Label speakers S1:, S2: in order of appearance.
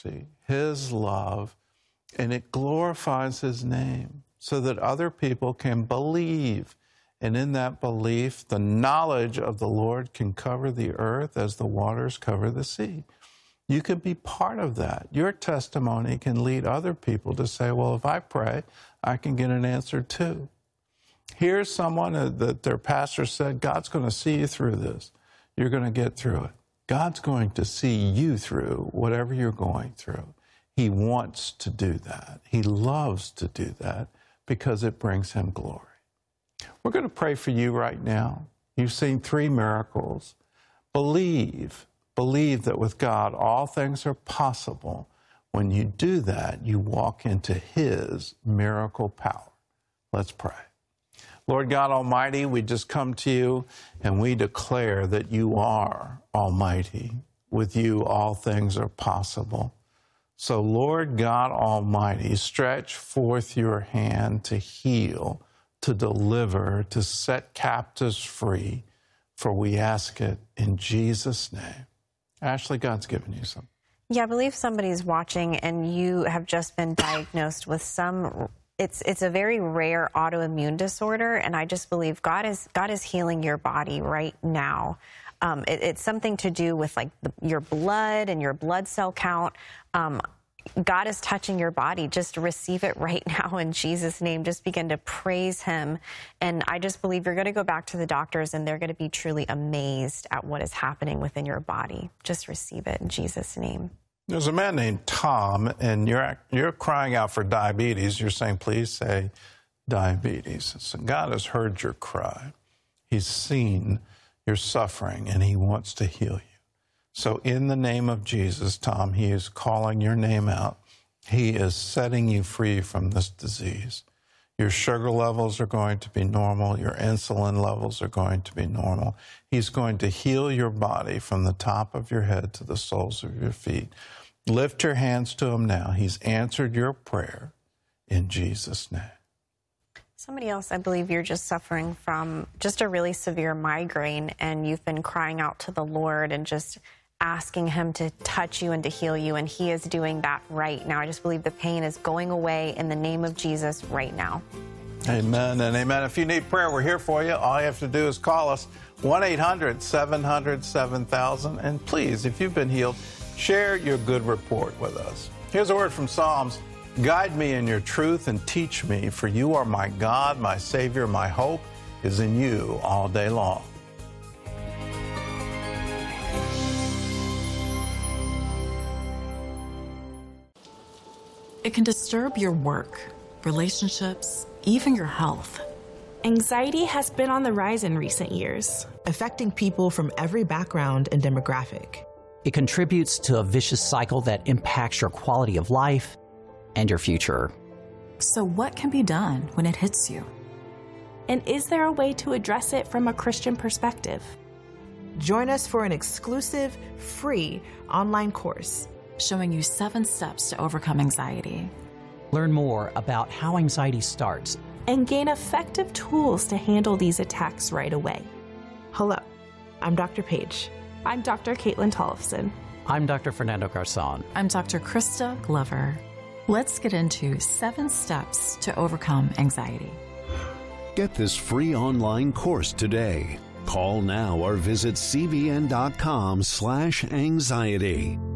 S1: His love, and it glorifies His name so that other people can believe. And in that belief, the knowledge of the Lord can cover the earth as the waters cover the sea. You can be part of that. Your testimony can lead other people to say, well, if I pray, I can get an answer too. Here's someone that their pastor said, God's going to see you through this. You're going to get through it. God's going to see you through whatever you're going through. He wants to do that. He loves to do that because it brings Him glory. We're going to pray for you right now. You've seen 3 miracles. Believe that with God all things are possible. When you do that, you walk into His miracle power. Let's pray. Lord God Almighty, we just come to you and we declare that you are almighty. With you, all things are possible. So, Lord God Almighty, stretch forth your hand to heal, to deliver, to set captives free, for we ask it in Jesus' name. Ashley, God's given you something.
S2: Yeah, I believe somebody's watching and you have just been diagnosed with some, it's a very rare autoimmune disorder, and I just believe God is healing your body right now. It's something to do with like your blood and your blood cell count. God is touching your body. Just receive it right now in Jesus' name. Just begin to praise Him. And I just believe you're going to go back to the doctors and they're going to be truly amazed at what is happening within your body. Just receive it in Jesus' name.
S1: There's a man named Tom, and you're crying out for diabetes. You're saying, please say diabetes. So God has heard your cry. He's seen your suffering, and He wants to heal you. So in the name of Jesus, Tom, He is calling your name out. He is setting you free from this disease. Your sugar levels are going to be normal. Your insulin levels are going to be normal. He's going to heal your body from the top of your head to the soles of your feet. Lift your hands to Him now. He's answered your prayer in Jesus' name.
S2: Somebody else, I believe you're just suffering from just a really severe migraine, and you've been crying out to the Lord and just asking Him to touch you and to heal you, and He is doing that right now. I just believe the pain is going away in the name of Jesus right now.
S1: Amen and amen. If you need prayer, we're here for you. All you have to do is call us, 1-800-700-7000. And please, if you've been healed, share your good report with us. Here's a word from Psalms. Guide me in your truth and teach me, for you are my God, my Savior, my hope is in you all day long.
S3: It can disturb your work, relationships, even your health.
S4: Anxiety has been on the rise in recent years,
S5: affecting people from every background and demographic.
S6: It contributes to a vicious cycle that impacts your quality of life and your future.
S3: So what can be done when it hits you?
S4: And is there a way to address it from a Christian perspective?
S5: Join us for an exclusive, free online course
S3: showing you 7 steps to overcome anxiety.
S6: Learn more about how anxiety starts
S4: and gain effective tools to handle these attacks right away.
S5: Hello, I'm Dr. Paige.
S4: I'm Dr. Caitlin Tollefson.
S6: I'm Dr. Fernando Garzon.
S3: I'm Dr. Krista Glover. Let's get into 7 steps to overcome anxiety.
S7: Get this free online course today. Call now or visit cbn.com/anxiety.